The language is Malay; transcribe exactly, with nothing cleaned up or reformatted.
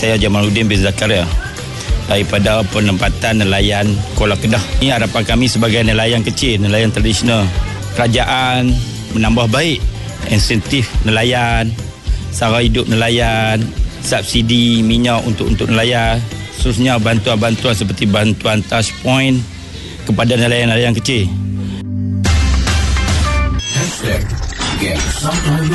Saya Jamaluddin bin Zakaria daripada penempatan nelayan Kuala Kedah. Ini harapan kami sebagai nelayan kecil, nelayan tradisional. Kerajaan menambah baik insentif nelayan, sara hidup nelayan, subsidi minyak untuk untuk nelayan, khususnya bantuan-bantuan seperti bantuan touch point kepada nelayan-nelayan kecil.